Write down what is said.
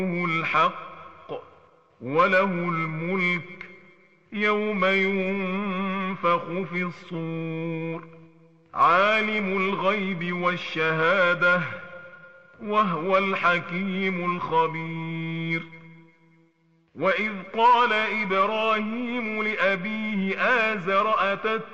الحق وله الملك يوم ينفخ في الصور عالم الغيب والشهادة وهو الحكيم الخبير. وإذ قال إبراهيم لأبيه آزر